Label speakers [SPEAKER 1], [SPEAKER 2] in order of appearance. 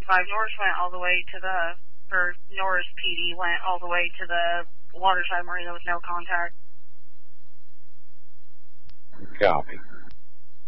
[SPEAKER 1] 5 Norris went all the way to Norris PD went all the way to the Waterside Marina with no contact.
[SPEAKER 2] Copy.